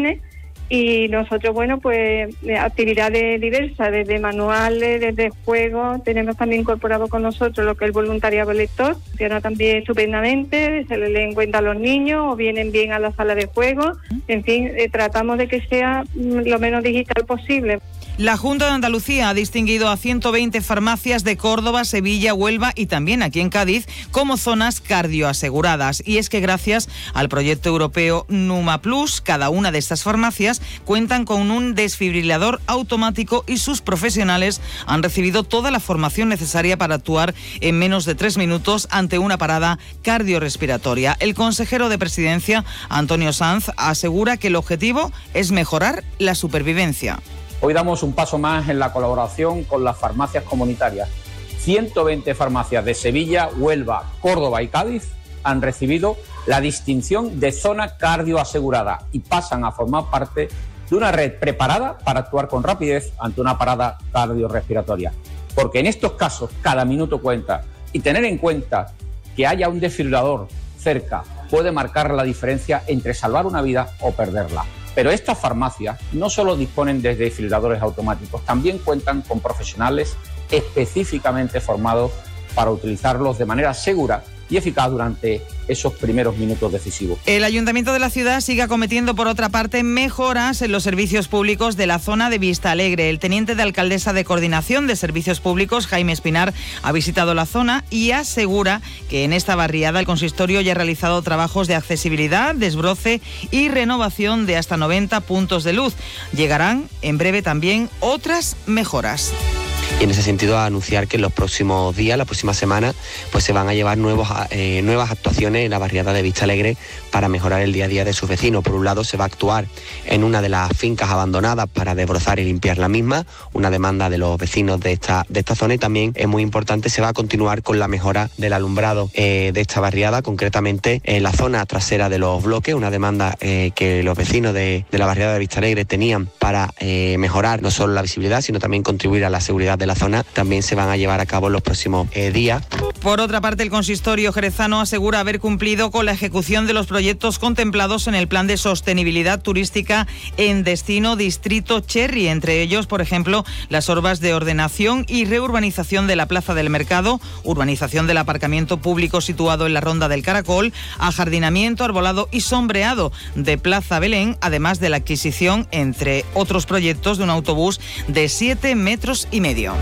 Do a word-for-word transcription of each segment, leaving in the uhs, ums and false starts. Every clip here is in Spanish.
viernes. Y nosotros, bueno, pues actividades diversas, desde manuales, desde juegos. Tenemos también incorporado con nosotros lo que es el voluntariado lector. Funciona también estupendamente, se le leen cuenta a los niños o vienen bien a la sala de juegos. En fin, eh, tratamos de que sea lo menos digital posible. La Junta de Andalucía ha distinguido a ciento veinte farmacias de Córdoba, Sevilla, Huelva y también aquí en Cádiz como zonas cardioaseguradas. Y es que gracias al proyecto europeo Numa Plus, cada una de estas farmacias cuentan con un desfibrilador automático y sus profesionales han recibido toda la formación necesaria para actuar en menos de tres minutos ante una parada cardiorrespiratoria. El consejero de Presidencia, Antonio Sanz, asegura que el objetivo es mejorar la supervivencia. Hoy damos un paso más en la colaboración con las farmacias comunitarias. ciento veinte farmacias de Sevilla, Huelva, Córdoba y Cádiz han recibido la distinción de zona cardioasegurada y pasan a formar parte de una red preparada para actuar con rapidez ante una parada cardiorrespiratoria. Porque en estos casos cada minuto cuenta y tener en cuenta que haya un desfibrilador cerca puede marcar la diferencia entre salvar una vida o perderla. Pero estas farmacias no solo disponen de desfibriladores automáticos, también cuentan con profesionales específicamente formados para utilizarlos de manera segura y eficaz durante esos primeros minutos decisivos. El Ayuntamiento de la ciudad sigue acometiendo, por otra parte, mejoras en los servicios públicos de la zona de Vista Alegre. El teniente de alcaldesa de Coordinación de Servicios Públicos, Jaime Espinar, ha visitado la zona y asegura que en esta barriada el consistorio ya ha realizado trabajos de accesibilidad, desbroce y renovación de hasta noventa puntos de luz. Llegarán en breve también otras mejoras. Y en ese sentido a anunciar que en los próximos días, la próxima semana, pues se van a llevar nuevos, eh, nuevas actuaciones en la barriada de Vista Alegre para mejorar el día a día de sus vecinos. Por un lado, se va a actuar en una de las fincas abandonadas para desbrozar y limpiar la misma, una demanda de los vecinos de esta, de esta zona, y también es muy importante, se va a continuar con la mejora del alumbrado eh, de esta barriada, concretamente en la zona trasera de los bloques, una demanda eh, que los vecinos de, de la barriada de Vista Alegre tenían para eh, mejorar no solo la visibilidad, sino también contribuir a la seguridad de la zona. También se van a llevar a cabo en los próximos eh, días. Por otra parte, el consistorio jerezano asegura haber cumplido con la ejecución de los proyectos contemplados en el Plan de Sostenibilidad Turística en Destino Distrito Cherry, entre ellos, por ejemplo, las obras de ordenación y reurbanización de la Plaza del Mercado, urbanización del aparcamiento público situado en la Ronda del Caracol, ajardinamiento, arbolado y sombreado de Plaza Belén, además de la adquisición, entre otros proyectos, de un autobús de siete metros y medio.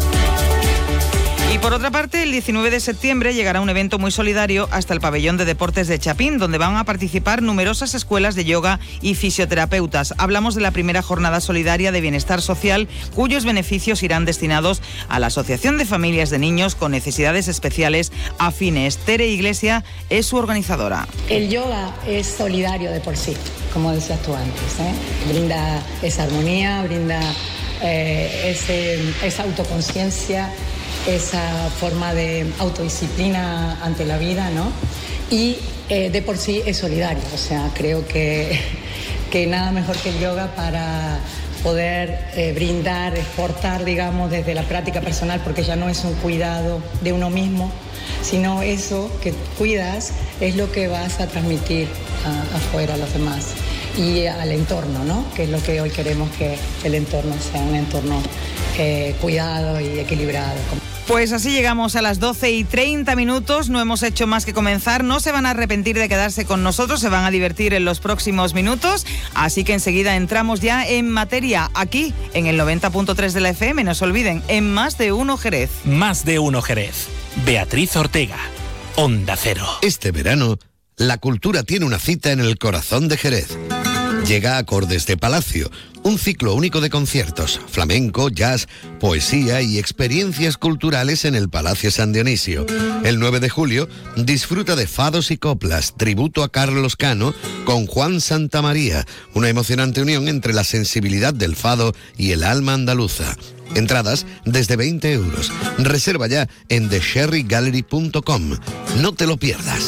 Y por otra parte, el diecinueve de septiembre llegará un evento muy solidario hasta el pabellón de deportes de Chapín, donde van a participar numerosas escuelas de yoga y fisioterapeutas. Hablamos de la primera jornada solidaria de bienestar social, cuyos beneficios irán destinados a la Asociación de Familias de Niños con Necesidades Especiales Afines. Tere Iglesia es su organizadora. El yoga es solidario de por sí, como decías tú antes, ¿eh? Brinda esa armonía, brinda eh, ese, esa autoconciencia, esa forma de autodisciplina ante la vida, ¿no? Y eh, de por sí es solidario, o sea, creo que, que nada mejor que el yoga para poder eh, brindar, exportar, digamos, desde la práctica personal, porque ya no es un cuidado de uno mismo, sino eso que cuidas es lo que vas a transmitir a, afuera a los demás y al entorno, ¿no? Que es lo que hoy queremos, que el entorno sea un entorno eh, cuidado y equilibrado. Pues así llegamos a las doce y treinta minutos, no hemos hecho más que comenzar, no se van a arrepentir de quedarse con nosotros, se van a divertir en los próximos minutos, así que enseguida entramos ya en materia, aquí en el noventa punto tres de la F M, no se olviden, en Más de Uno Jerez. Más de Uno Jerez. Beatriz Ortega, Onda Cero. Este verano, la cultura tiene una cita en el corazón de Jerez. Llega Acordes de Palacio, un ciclo único de conciertos, flamenco, jazz, poesía y experiencias culturales en el Palacio San Dionisio. El nueve de julio, disfruta de fados y coplas, tributo a Carlos Cano con Juan Santamaría, una emocionante unión entre la sensibilidad del fado y el alma andaluza. Entradas desde veinte euros. Reserva ya en the sherry gallery punto com. No te lo pierdas.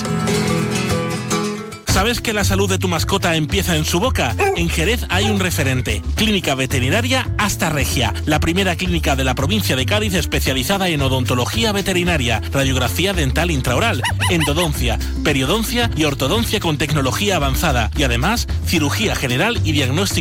¿Sabes que la salud de tu mascota empieza en su boca? En Jerez hay un referente, Clínica Veterinaria Asta Regia, la primera clínica de la provincia de Cádiz especializada en odontología veterinaria, radiografía dental intraoral, endodoncia, periodoncia y ortodoncia con tecnología avanzada y además cirugía general y diagnóstico